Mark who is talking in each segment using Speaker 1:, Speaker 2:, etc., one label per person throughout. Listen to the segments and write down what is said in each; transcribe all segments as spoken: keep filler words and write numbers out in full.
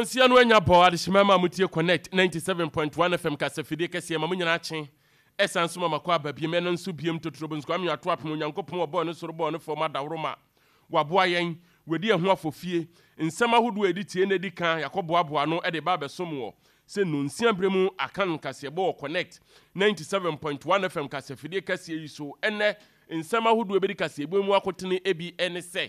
Speaker 1: Nonsia no anya bo adehimama mutie connect ninety-seven point one F M kasafidie kese ma munyina ache esan so mama kwa babie me no nso biem totrobo nsko am yato apem onyankopon obo no soro bo no fo madawroma waboa yen wedi ehu afofie nsema hodo edi tie na dikan yakobo aboa no e de ba besom wo se nonsia bremu akan kase bo connect ninety-seven point one F M kasafidie kese yi so ene nsema hodo ebedi kase ebomu akotene ebi ene se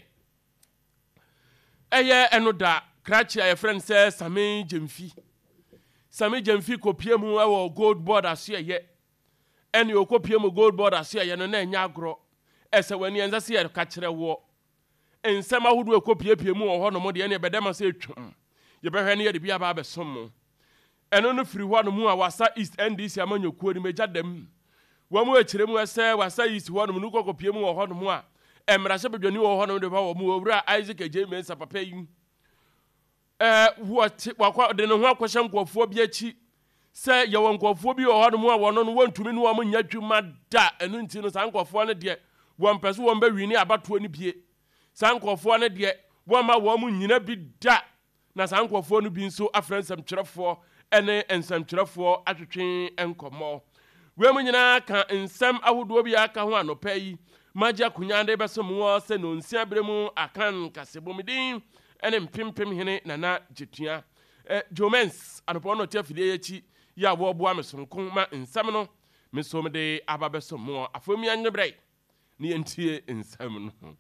Speaker 1: eye eno da Krachi a friend says Sami Jemfi. Sami Jemfi kopie mu awo gold board aso ye. Eni okopie mu gold board aso ye no na nya agro. Ese wani enza se ye ka kire wo. Ensema hudu ekopie pie mu ho no mo de ene bedema se twam. Ye behwe ne ye de bia ba besom mo. Eno no firi ho no mu a wasa East N D C amanyokuo ni meja dem. Wa mu akire mu ese wasa East ho no mu kokopie mu ho no mu a emra se bedwani ho ho no de ba wo mu owura Isaac Ejemesa papa yi. Eh what wakwa de no ho akwhye nkofo bi achi se ye won nkofo bi o hono a wono no wontumi no wo nya dwuma da enu nti no san nkofo no de won pese won ba wini abatoa ni bie san nkofo no de won ma wo mu nyina bi da na san nkofo no bi nso afransam kyerefo ene ensam kyerefo atwetwe enkomo we mu nyina ka ensam ahodo bi aka ho anopa yi magya kunyande besom wo se no nsia bremu akan kasebomidin ene mpimpim hene nana jetua eh Jomens anopo no tiafide yachi ya wo boa mesonkon ma nsam no mesom de ababesom mo afomi anyebrei ne yentie nsam no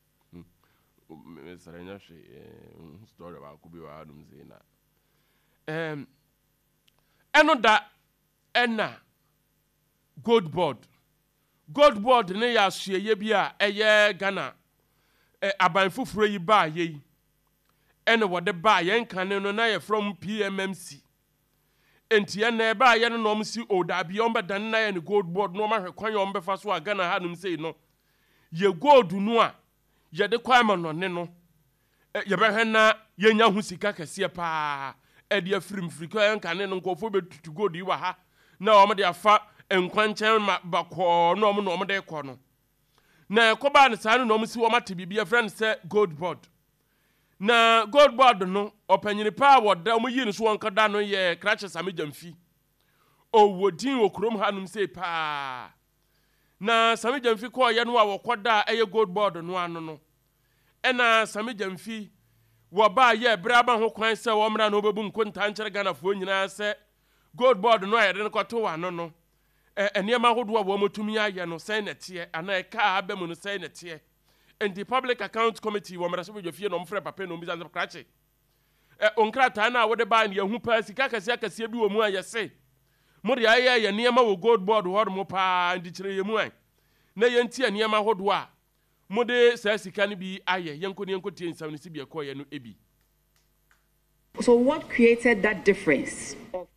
Speaker 1: me saranya hwe story ba ku bi wa adum zina em eno da ena gold board gold board ne ya sueye bi a eye Ghana eh aban fufuro yi ba yi ene wode ba yen kane no na ye from P M M C enti ye na ba ye no nom si odabi on bedan na ye ne gold board no ma hwekwan ye on befa so aga na hanum sei no ye gold no a ye de kwa ma no ne no ye behwe na ye nya hu sika kase pa e de afrim friko yen kane no nkofo betutu gold yi wa ha na o de afa enkwanchan ma bakọ no om no om de kọ no na ekoba ne sa no nom si wo mate bibia friend say gold board na gold board no opanyini pa woda o yi no so won kada no ye Krachi Sami Jemfi o wodin okrom hanum sei pa na Sami Jemfi ko ye no a wokoda eye gold board no ano no ena Sami Jemfi wo ba ye braba ho kwan se wo mra no obebu nkonta nkyere Ghana fo nyina se gold board no ye de no kwato wa no no eniema hodo a wo motumi aye no sei netie ana e ka abemu no sei netie and the Public Account Committee wo maraso bedwafie no mfre papa no bizanze Krachi eh onkrata na wo de ba ne hu pa sika kase akase bi wo mu ayese mo de aye ye niema wo gold board ho mo pa ndi kire ye mu an na ye ntie niema hodo a mo de sa sika ne bi aye yenko ne yenko tie nsam ne sibia ko ye no ebi.
Speaker 2: So what created that difference of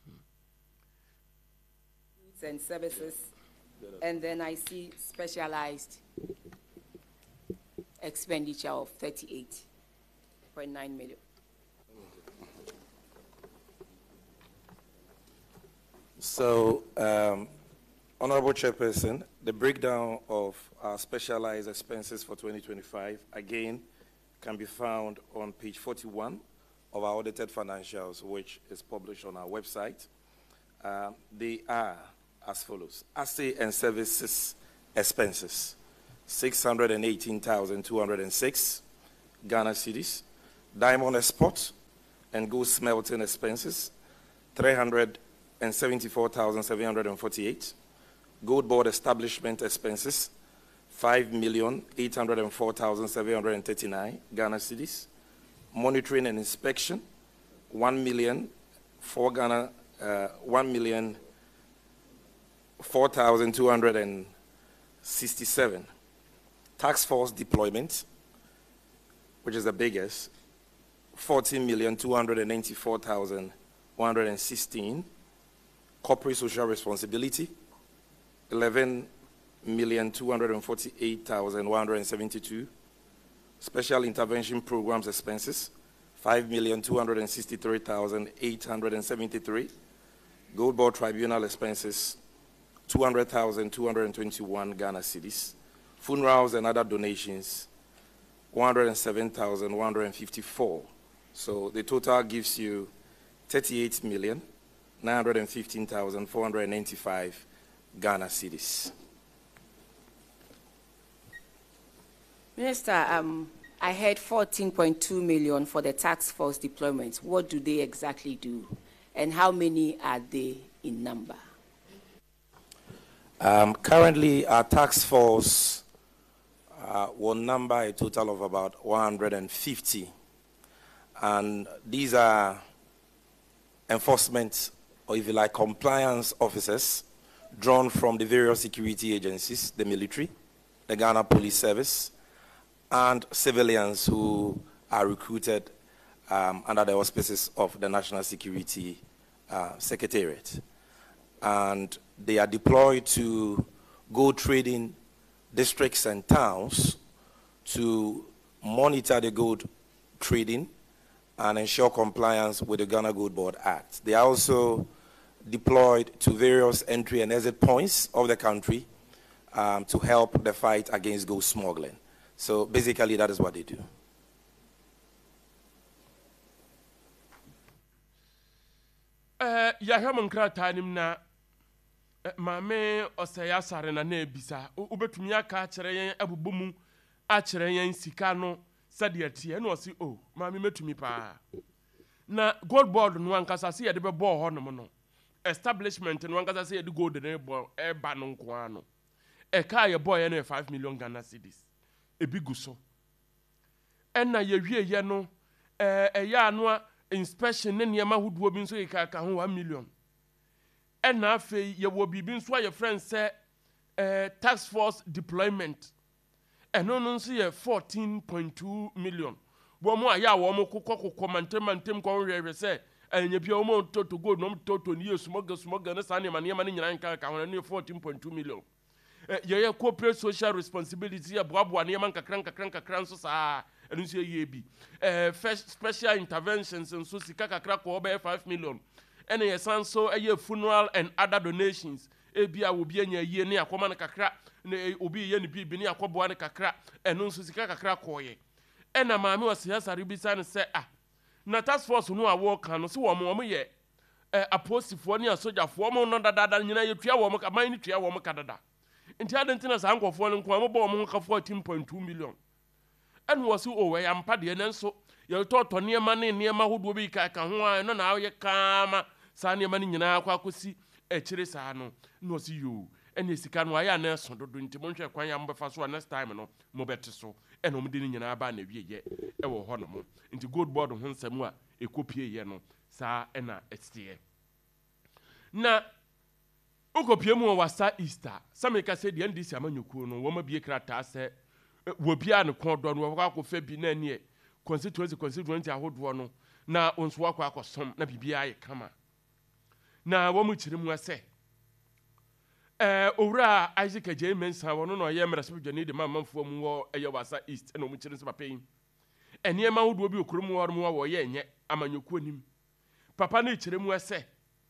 Speaker 3: goods and services, and then I see specialized expenditure of thirty-eight point nine million.
Speaker 4: So, um, Honorable Chairperson, the breakdown of our specialized expenses for twenty twenty-five, again, can be found on page forty-one of our audited financials, which is published on our website. Uh, they are as follows: assay and services expenses, six hundred eighteen thousand two hundred six Ghana cedis. Diamond export and gold smelting expenses, three hundred seventy-four thousand seven hundred forty-eight. Gold board establishment expenses, five million eight hundred four thousand seven hundred thirty-nine Ghana cedis. Monitoring and inspection, one million four Ghana, uh, one million four thousand two hundred sixty-seven. Task force deployment, which is the biggest, fourteen million two hundred ninety-four thousand one hundred sixteen. Corporate social responsibility, eleven million two hundred forty-eight thousand one hundred seventy-two. Special intervention programs expenses, five million two hundred sixty-three thousand eight hundred seventy-three. Gold board tribunal expenses, two hundred thousand two hundred twenty-one Ghana cedis. Funerals and other donations, one hundred seven thousand one hundred fifty-four So the total gives you thirty-eight million nine hundred fifteen thousand four hundred ninety-five Ghana cedis.
Speaker 3: Minister, um, I heard fourteen point two million for the task force deployment. What do they exactly do? And how many are they in number?
Speaker 4: Um, currently, our task force uh, will number a total of about one hundred fifty. And these are enforcement, or if you like, compliance officers drawn from the various security agencies, the military, the Ghana Police Service, and civilians who are recruited um, under the auspices of the National Security uh, Secretariat. And they are deployed to go trading districts and towns to monitor the gold trading and ensure compliance with the Ghana Gold Board Act. They are also deployed to various entry and exit points of the country um, to help the fight against gold smuggling. So basically, that is what they do.
Speaker 1: Uh, Yaham Kratanim na Mame Osaya Sarena Nebisa, Ubetumia Kachere, Abubumu, Achere, Sikano, Sadiati, and was oh, Mammy met me pa. Na gold board and one casa see a deba ball honomono. Establishment and one casa see a go the neighbor, a banon quano. A kaya boy and a five million Ghana cedis. A big so. And na ye yano, a yanwa inspection and Yamahood wobbin so a kaka one million. And now, you will be being swa your friends say uh, task force deployment. And no, no, see a fourteen point two million. One more, ya, one more cocoa, commentem and Tim Conway say, and you be almost to go no to near smuggle, smuggle, and Sunday money, money, and can near fourteen point two million. Your corporate social responsibility, a bob one, Yamanka cranka cranka cransos are, and you say ye be. First special interventions and so Sikaka crack over five million. And a son so a year funeral and other donations. Ebia will be a year near Komana Kakra, ne Ubi Yen Bini Akobuana Kakra, and no Susika Krakoye. And a mamma was yes, I rebisan say, ah, na task force no work and so one more ye. A post for near soldier former no than you know, you try woman, a mine tria woman Canada. In Tiadentin's uncle for an Quamabo fourteen point two million. And was who away and paddy and so you thought on near money near my would be Kakanwa and now you come. Sani mani nyina kwa kusi echire saa no no si you ene sika no aya na so dodo nti monhwe kwan ya mbefa so next time no mo bete so ene mo de nyina ba na wieye e wo ho no mo nti gold board ho nsam a ekopie ye no saa ena etie na ukopie mu wasa Easter sameka se de ndisi amanyuku no wo ma bie krata se wo bia ne kon do no wo akɔfa bi na ne constituency constituency ahodo no na onso akɔ akɔsom na bibia ye kama na wo mu chiri mu ase eh owura Isaac J Mensa wono no ye mra sebjo ne de mamamfo mu wo eye wasa East na mu chiri se papa yin ene ma wodo bi okurum wo mo wo ye nye amanyoku anim papa na chiri mu ase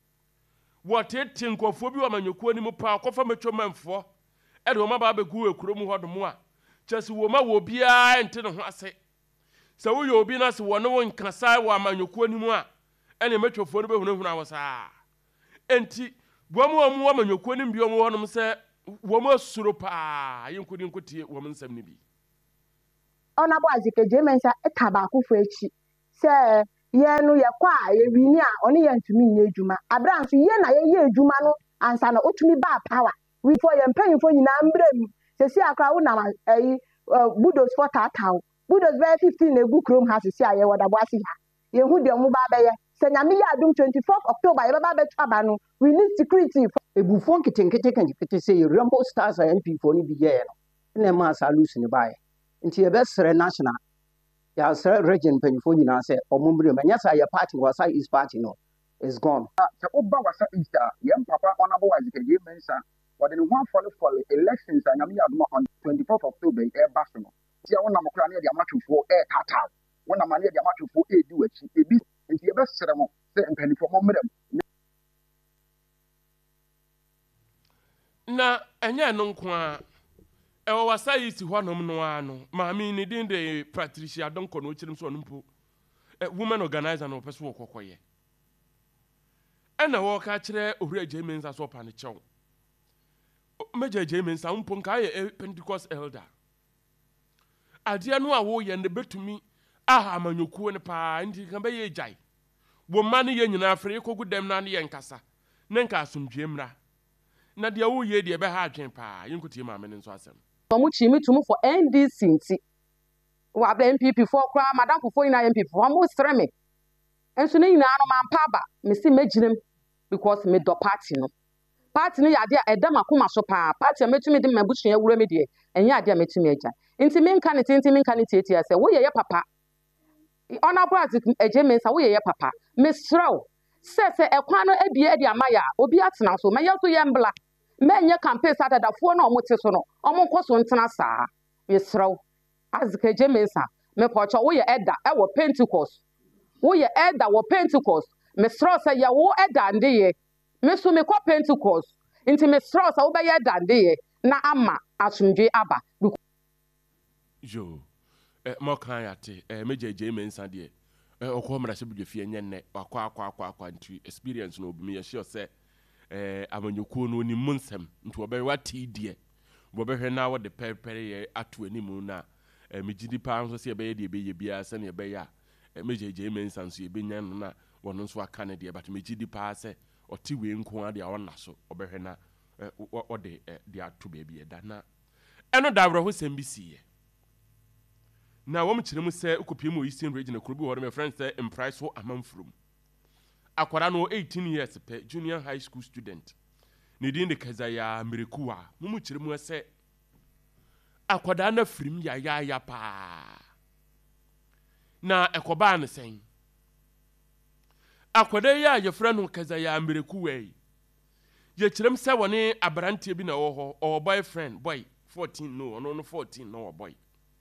Speaker 1: wo tete nkofo bi amanyoku anim pa kofa metwo mamfo e de wo ma ba begu okurum ho do mo a chese wo ma wo bia ente ne ho ase se wo yo bi na se wo ne wo nkasa wo amanyoku anim a ene metwofo no be hunu hunu awasa enti bomu omu amanyoku anim bi omu honom se wo ma suro pa yinkudi nkutie wo nsam ni bi
Speaker 5: ona bo Isaac J Mensa etaba akufo echi se ye no ye kwa ye wini a oni ye ntumi nye adwuma abran so ye na ye ye adwuma no ansa na otumi ba power we for ye mpanyimfo nyina mbrem se si akra wo na eh budos for tataw budos be fifteen na egu krom ha se si aye wada bo asi ha ye hu de omu ba be ye se nyame ya adum twenty-fourth October ye ba be twa no we need security
Speaker 6: ebufo nkitenkete kankete se Rainbow Stars and N P for ni bi ye no na ma salus ni bae nti ye be sere national ya sere region panifo nyina se omumbre manya sa ye party wasa is party no is gone
Speaker 7: ta oba wasa Easter yem papa honorable Isaac J Mensa what in one follow for elections and nyame adum on twenty-fourth October e ba so no ti ya wona mokra na de amatwofo e tata wona ma na de amatwofo e di wachi ebi nti ye be sere mo se mpanifo mo mrem
Speaker 1: na enye no nko e wo wasa yi si honom no ano maami ni din de Patricia Donko no chirim so no mpo a woman organizer no person wo kokoye ena wo ka kire ohura Jemensa so pa ne chew Major Jemensa umpo nka ye Pentecost elder ade no a wo ye ne betumi aha amanyokuo ne pa ndi kan be ye jai wo ma ne ye nyina afre kogu dem na ne ye nkasa ne nka asomdwe mra na de wo ye de be ha adwen pa yinkotie ma me ne nso asem
Speaker 8: omu chi mi tumu for N D C nti wa bla M P P for kra madam fofo ina M P P for mo streme enso ne nyina no man pa ba me si megirem because me do party no party no yade a edam akoma so pa party metumi de mabusua wura me de enye ade a metumi agya nti me nka ne tinti me nka ne tietia se wo ye ye papa honorable Jemensa wo ye ye papa me sraw se se ekwan no ebie de amaya obi atena so me yeso ye mbla menye campaign satada fo na omo te so no omo nkoso ntena saa me sraw azike Jemensa me pocho wo ye elder e wo Pentecost wo ye elder wo Pentecost me sraw se ye wo elder nde ye me so me ko Pentecost nti me sraw se wo be ye elder nde ye na ama asomdwe aba
Speaker 1: jo eh mo kan yate eh Major Jemensa de eh okomra se budwefie nyenне akwa akwa akwa akwa nti experience no obi me ye sure se eh amanyokuo no ni munsem nti obe wati die obe hwe na wo de pepere ye ato animu na eh megidi pa nso se ebe ye de ebe ye bia se na ebe ya eh Major Jemensa nso ebe nya no na wono nso aka ne de but megidi pa se oti we nko ade a wona so obe hwe na o de de ato be bia da na eno da bro ho sem bi siye na wo mkyere mu se ukopie mu Eastern region kurubi wo me friend say in price ho amanfrum akwara no eighteen years pe junior high school student ne din de kazaya mirekuwa mu mkyere mu se akwada na frim ya ya ya pa na ekoba ne sen akwada ya ye fra no kazaya mirekuwa yi ye kyerem se woni abrante bi na wo ho o boyfriend boy fourteen no no no fourteen no boy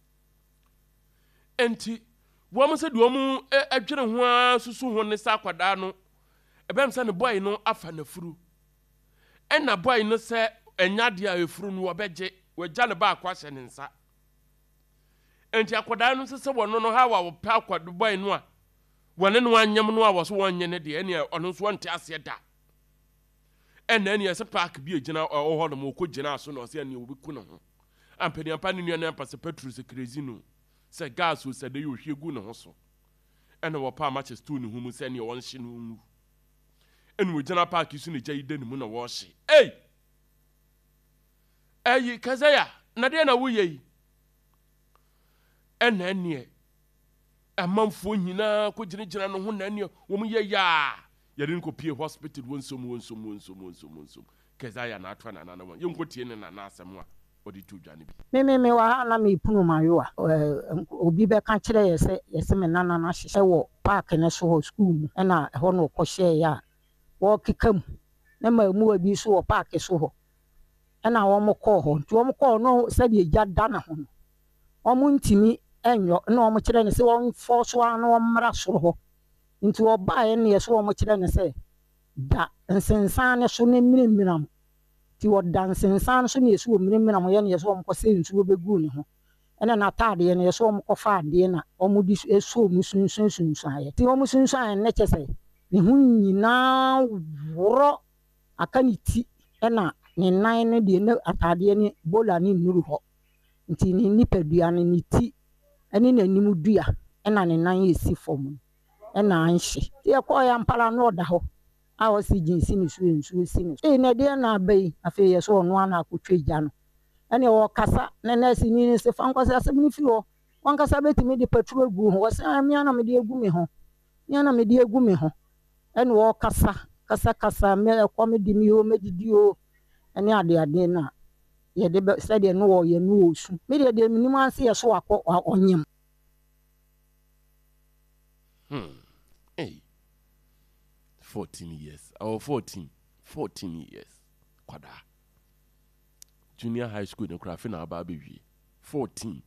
Speaker 1: enti wo mo se duo mu adwene ho asusu ho ne sa kwada no ebem se ne boy no afa na furu ena boy no se enyade a efuru no obegye wagya ne ba akwahye ne nsa enti akwada no se se wono no ha wa wo pa akwado boy no a wone no anyam no a wo so wonye ne de ene ono so wonte ase da ena ene se park bi egina o ho no mo ko gina so no se ene obi ku no ho ampani ampani nua na pase Petrus crazy no se gas wo se de yo hwe gu ne ho so ene wo pa match stu ne hu mu se ne won hye no mu ene wo gina park su ne gya ide ne mu na wo hye ei ei kazaya na de na wo yi ene ene amanfo nyina ko gine gina no ho na ene wo mu ye ya yare nko pie hospital wonsom wonsom wonsom wonsom wonsom kazaya na atwa na na na ye nko tie ne na na asem a odi tu dwane bi
Speaker 6: me me me wa na me punu mayo a obi be ka kire ye se ye se me nana na hye wo park ne so ho school mu na ho no ko hye ya wo kikam na ma mu abi so wo park so ho na wo mo ko ho nti wo mo ko no se de gya da na ho no wo mo ntimi enyo na wo mo kire ne se wo fo so an wo mra so ho nti wo ba ye ne so wo mo kire ne se da nsensan ne so ne mmiram ti wo dansensan so ne yeso wo mmiram ye ne yeso wo ko se nsu wo begu ne ho ena na taade ye ne yeso wo ko fa ade na wo mo di eso mu sunsun sunsun aye ti wo mo sunsun aye ne chese ne hu nyina woro aka ni ti ena ne nan ne de ne ataade ne bola ne nuru ho nti ne nipadua ne ni ti ene na nimu dua ena ne nan ye si fom ena anhye ti e ko ya mpala no da ho a o si jinsi ni su nsu si ni e na de na bai afi ye so no ana akotwe gya no ene wo kasa na na si ni se fan kwasa se ni fi ho wan kasa betimi de petrol egu ho se ami ana me de egu me ho mi ana me de egu me ho ene wo kasa kasa kasa me ko me di mi ho me didi o ene ade ade na ye de se de no wo ye no osu me de de minimum anse ye so akọ onyem
Speaker 1: hmm hey fourteen years or fourteen fourteen years kwada junior high school ne krafi na aba bewie fourteen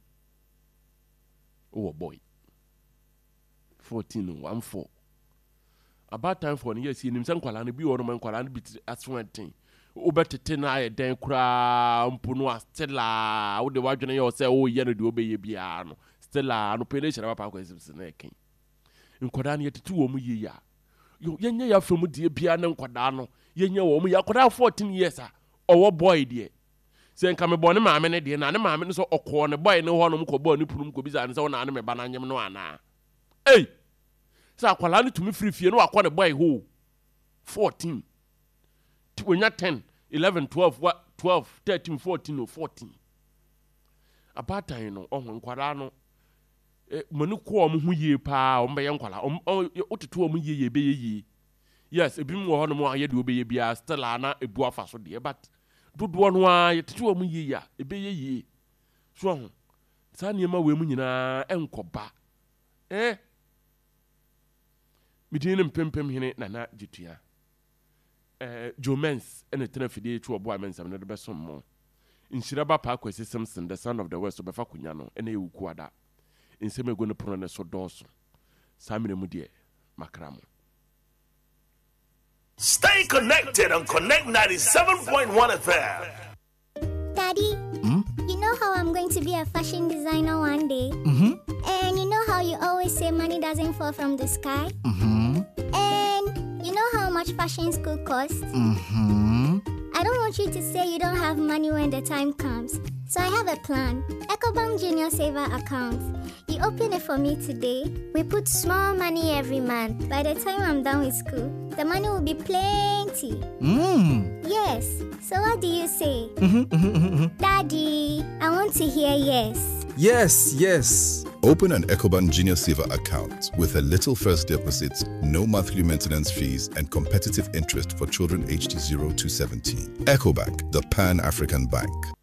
Speaker 1: oh boy fourteen one four about time for ne yes nim san kwala ne bi wono man kwala ne bi aswentin obetete na aye den kura mpuno astela wo de wadwene ye o se wo ye no de obeye bia no stella no pele shira papa ko esibse na eken nkwadaa no yɛtete wɔ mu yie a yɛnyɛ yɛ afɛ mu deɛ bia ne nkwadaa no yɛnyɛ wɔ mu yɛ akwadaa fourteen years a ɔwɔ boy deɛ sɛ nka mebɔ ne maame ne deɛ na ne maame no sɛ ɔkɔɔ ne boy ne hɔ nom kɔbɔɔ ne punum kɔbisa ne sɛ wona ne meba no anyem no anaa ei sɛ akwadaa no tumi firi fie no wakɔ ne boy hɔ fourteen ti wonya ten eleven twelve twelve thirteen fourteen o fourteen abaatan no ɔho nkwadaa no manu kɔ ɔmo ho yie paa ɔmo bɛyɛ nkwadaa ɔmo ototo ɔmo yie yie bɛyɛ yie yes ebi mu wɔ hɔ nom a yɛ de obɛyɛ bia still ana ebu afa so deɛ but dodoɔ no a yɛtete ɔmo yie a ebɛyɛ yie so ɔho saa nneɛma wɔ mu nyinaa ɛnkɔba eh midin ne mpempem hene nana gyetua eh Jomens ɛna tena fidie twa ɔbo amensam ne de bɛsom mo nhyira ba pa kwesi Simpson the son of the west obefa kunya no ɛna ewuku ada nsɛm ego ne pono ne so dɔɔso saa mmerɛ mu deɛ makra mo.
Speaker 9: Stay connected on Connect ninety-seven point one F M.
Speaker 10: Daddy, hmm? You know how I'm going to be a fashion designer one day?
Speaker 11: Mm-hmm.
Speaker 10: And you know how you always say money doesn't fall from the sky?
Speaker 11: Mm-hmm.
Speaker 10: And you know how much fashion school costs?
Speaker 11: Mm-hmm.
Speaker 10: I don't want you to say you don't have money when the time comes. So I have a plan. EcoBank Junior Saver account. You open it for me today. We put small money every month. By the time I'm done with school, the money will be plenty.
Speaker 11: Mm.
Speaker 10: Yes. So what do you say?
Speaker 11: Mm-hmm, mm-hmm, mm-hmm.
Speaker 10: Daddy, I want to hear yes.
Speaker 11: Yes, yes.
Speaker 12: Open an EcoBank Junior Saver account with a little first deposit, no monthly maintenance fees, and competitive interest for children aged zero to seventeen. EcoBank, the Pan-African Bank.